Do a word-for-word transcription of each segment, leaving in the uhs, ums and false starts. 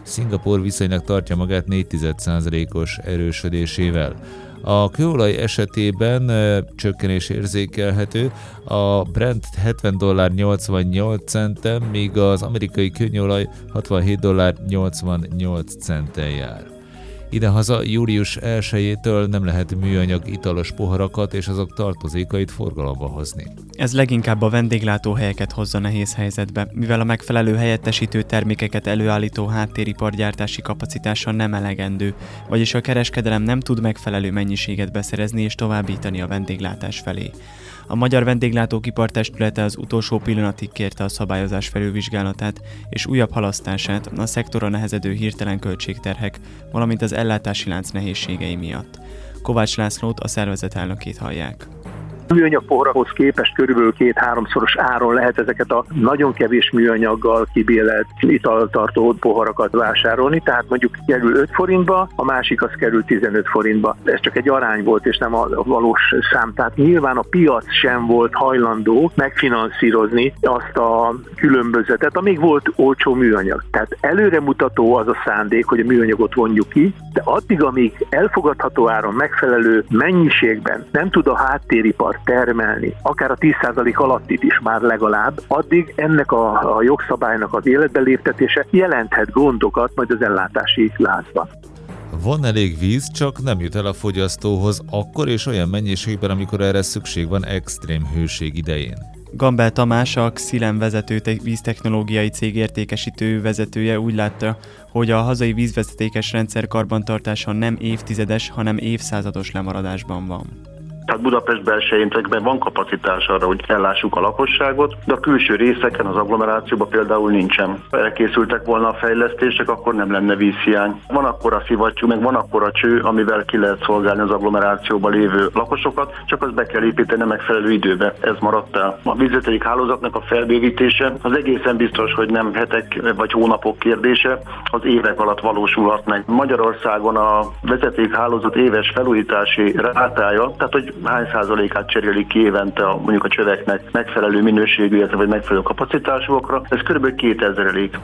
Szingapúr viszonylag tartja magát négy tized százalékos erősödésével. A kőolaj esetében e, csökkenés érzékelhető, a Brent hetven dollár nyolcvannyolc centen, míg az amerikai kőolaj hatvanhét dollár nyolcvannyolc centen jár. Idehaza július elsejétől nem lehet műanyag italos poharakat és azok tartozékait forgalomba hozni. Ez leginkább a vendéglátóhelyeket hozza nehéz helyzetbe, mivel a megfelelő helyettesítő termékeket előállító háttéripargyártási kapacitása nem elegendő, vagyis a kereskedelem nem tud megfelelő mennyiséget beszerezni és továbbítani a vendéglátás felé. A Magyar Vendéglátóipar Testülete az utolsó pillanatig kérte a szabályozás felülvizsgálatát és újabb halasztását a szektorra nehezedő hirtelen költségterhek, valamint az ellátási lánc nehézségei miatt. Kovács Lászlót, a szervezet elnökét hallják. Műanyag poharakhoz képest körülbelül két-háromszoros áron lehet ezeket a nagyon kevés műanyaggal kibélelt italtartó poharakat vásárolni, tehát mondjuk kerül öt forintba, a másik az kerül tizenöt forintba. Ez csak egy arány volt, és nem a valós szám. Tehát nyilván a piac sem volt hajlandó megfinanszírozni azt a különbözetet, amíg volt olcsó műanyag. Tehát előremutató az a szándék, hogy a műanyagot vonjuk ki, de addig, amíg elfogadható áron, megfelelő mennyiségben nem tud a háttéripar termelni, akár a tíz százalék alattit is már legalább, addig ennek a, a jogszabálynak az életbe léptetése jelenthet gondokat majd az ellátási láncban. Van elég víz, csak nem jut el a fogyasztóhoz akkor és olyan mennyiségben, amikor erre szükség van extrém hőség idején. Gambel Tamás, a Xylem vezető víztechnológiai cég értékesítő vezetője úgy látta, hogy a hazai vízvezetékes rendszer karbantartása nem évtizedes, hanem évszázados lemaradásban van. Tehát Budapest belsején van kapacitás arra, hogy ellássuk a lakosságot, de a külső részeken, az agglomerációban például nincsen. Ha elkészültek volna a fejlesztések, akkor nem lenne vízhiány. Van akkora szivattyú, meg van akkora cső, amivel ki lehet szolgálni az agglomerációban lévő lakosokat, csak azt be kell építeni a megfelelő időbe. Ez maradt el. A vízvezeték hálózatnak a felbővítése az egészen biztos, hogy nem hetek vagy hónapok kérdése, az évek alatt valósulhat meg. Magyarországon a vezetékhálózat éves felújítási rátája, tehát hogy hány százalékát cserélik ki évente a, mondjuk a csöveknek megfelelő minőségű, vagy megfelelő kapacitásúakra, ez kb. kétezer elég.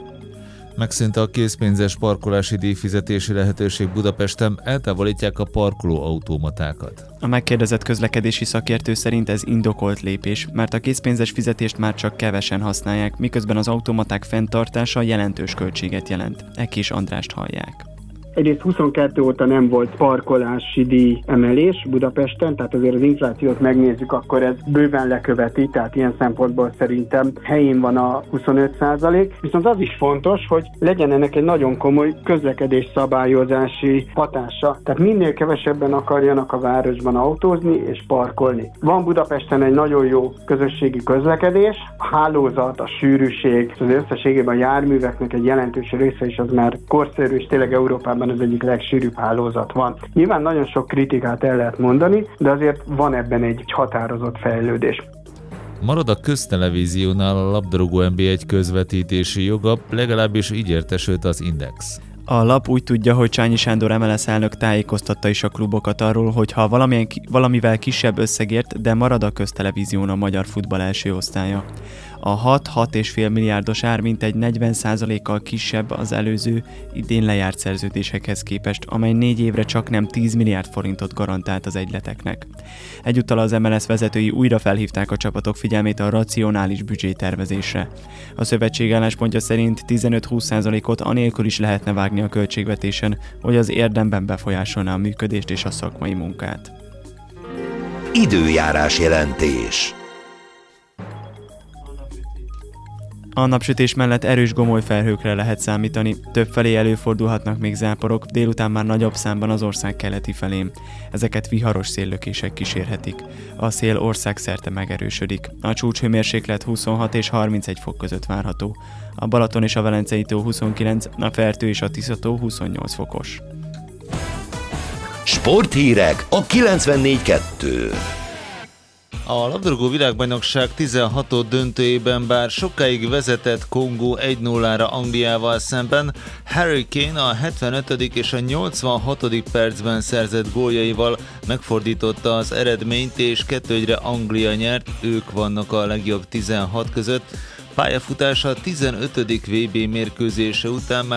Megszűnt a készpénzes parkolási díjfizetési lehetőség Budapesten, eltávolítják a parkoló automatákat. A megkérdezett közlekedési szakértő szerint ez indokolt lépés, mert a készpénzes fizetést már csak kevesen használják, miközben az automaták fenntartása jelentős költséget jelent. Ekés Andrást hallják. Egyrészt huszonkettő óta nem volt parkolási díj emelés Budapesten, tehát azért az inflációt megnézzük, akkor ez bőven leköveti, tehát ilyen szempontból szerintem helyén van a huszonöt százalék. Viszont az is fontos, hogy legyen ennek egy nagyon komoly közlekedés szabályozási hatása. Tehát minél kevesebben akarjanak a városban autózni és parkolni. Van Budapesten egy nagyon jó közösségi közlekedés, a hálózat, a sűrűség, az összességében a járműveknek egy jelentős része is az már korszerű, és tényleg Európában az egyik legsűrűbb hálózat van. Nyilván nagyon sok kritikát el lehet mondani, de azért van ebben egy határozott fejlődés. Marad a köztelevíziónál a labdarúgó en bé egy közvetítési joga, legalábbis így értesült az Index. A lap úgy tudja, hogy Csányi Sándor em el es elnök tájékoztatta is a klubokat arról, hogy ha valamilyen, valamivel kisebb összegért, de marad a köztelevízión a magyar futball első osztálya. A hat-hat egész öt milliárdos ár mintegy negyven százalékkal kisebb az előző idén lejárt szerződésekhez képest, amely négy évre csak nem tíz milliárd forintot garantált az egyleteknek. Egyúttal az em el es vezetői újra felhívták a csapatok figyelmét a racionális büdzsétervezésre. A szövetség álláspontja szerint tizenöt-húsz százalékot anélkül is lehetne vágni a költségvetésen, hogy az érdemben befolyásolná a működést és a szakmai munkát. Időjárás jelentés. A napsütés mellett erős gomolyfelhőkre lehet számítani, többfelé előfordulhatnak még záporok, délután már nagyobb számban az ország keleti felén. Ezeket viharos széllökések kísérhetik. A szél országszerte megerősödik. A csúcshőmérséklet huszonhat és harmincegy fok között várható. A Balaton és a Velencei tó huszonkilenc, a Fertő és a Tisza tó huszonnyolc fokos. Sporthírek a kilencvennégy kettő. A labdarúgó világbajnokság tizenhatodik döntőjében bár sokáig vezetett Kongó egy nullára Angliával szemben, Harry Kane a hetvenötödik és a nyolcvanhatodik percben szerzett góljaival megfordította az eredményt, és kettő egyre Anglia nyert, ők vannak a legjobb tizenhat között. Pályafutása tizenötödik vé bé mérkőzése után már